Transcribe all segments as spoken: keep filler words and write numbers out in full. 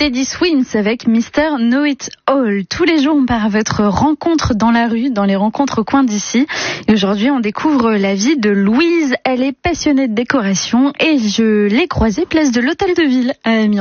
Teddy Swims avec mister Know It All. Tous les jours, on part à votre rencontre dans la rue, dans les rencontres au coin d'ici. Et aujourd'hui, on découvre la vie de Louise. Elle est passionnée de décoration et je l'ai croisée place de l'Hôtel de Ville à Amiens.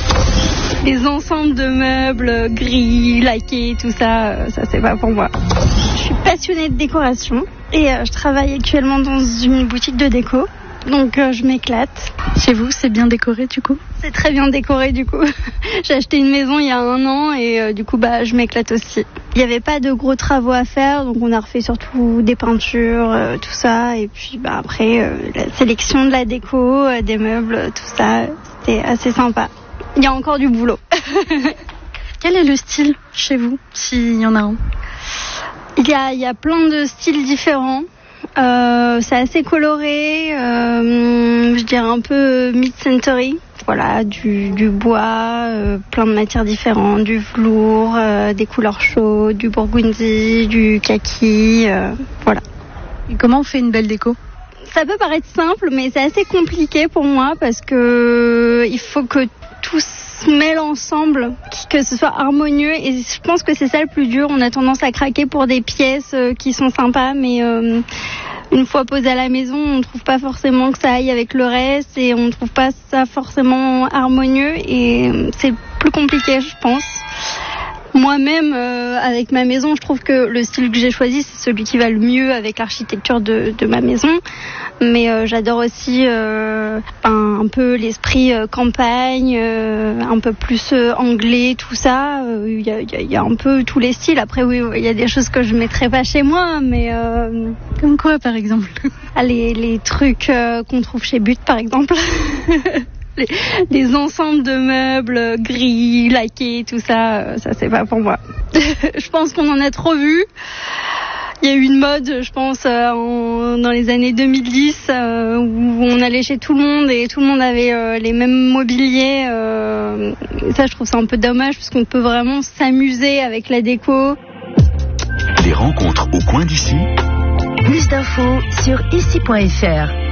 Les ensembles de meubles gris, laqués, tout ça, ça c'est pas pour moi. Je suis passionnée de décoration et euh, je travaille actuellement dans une boutique de déco. Donc euh, je m'éclate. Chez vous, c'est bien décoré du coup ? C'est très bien décoré du coup. J'ai acheté une maison il y a un an et euh, du coup bah je m'éclate aussi. Il n'y avait pas de gros travaux à faire, donc on a refait surtout des peintures, euh, tout ça. Et puis bah après euh, la sélection de la déco, euh, des meubles, tout ça, c'était assez sympa. Il y a encore du boulot. Quel est le style chez vous, s'il y en a un ? Il y a, il y a plein de styles différents. Euh, c'est assez coloré, euh, je dirais un peu mid-century. Voilà, du, du bois, euh, plein de matières différentes, du velours, euh, des couleurs chaudes, du burgundy, du kaki, euh, voilà. Et comment on fait une belle déco ? Ça peut paraître simple, mais c'est assez compliqué pour moi parce que il faut que tout se mêle ensemble, que ce soit harmonieux, et je pense que c'est ça le plus dur. On a tendance à craquer pour des pièces qui sont sympas, mais euh, une fois posées à la maison, on ne trouve pas forcément que ça aille avec le reste et on ne trouve pas ça forcément harmonieux et c'est plus compliqué, je pense. Moi-même, euh, avec ma maison, je trouve que le style que j'ai choisi, c'est celui qui va le mieux avec l'architecture de, de ma maison. Mais euh, j'adore aussi euh, un, un peu l'esprit euh, campagne, euh, un peu plus euh, anglais, tout ça. Il y, a, y, a, y a un peu tous les styles. Après, oui, il y a des choses que je mettrais pas chez moi, mais... Euh, Comme quoi, par exemple ? les, les trucs euh, qu'on trouve chez But, par exemple. Les, les ensembles de meubles gris, laqués, tout ça, ça c'est pas pour moi. Je pense qu'on en a trop vu. Il y a eu une mode, je pense, euh, en, dans les années deux mille dix, euh, où on allait chez tout le monde et tout le monde avait euh, les mêmes mobiliers. Euh, et ça, je trouve ça un peu dommage parce qu'on peut vraiment s'amuser avec la déco. Les rencontres au coin d'ici. Plus d'infos sur ici point f r.